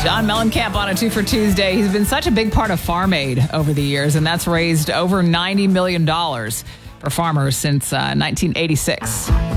John Mellencamp on a 2 for Tuesday. He's been such a big part of Farm Aid over the years, and that's raised over $90 million for farmers since 1986.